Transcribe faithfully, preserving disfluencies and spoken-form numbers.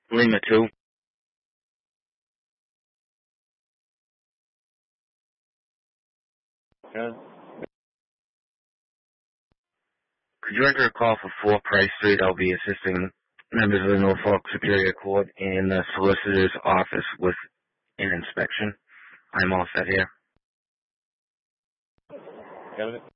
Lima two. Yeah. Could you enter a call for four Price Street? I'll be assisting members of the Norfolk Superior Court in the solicitor's office with an inspection. I'm all set here. Got it?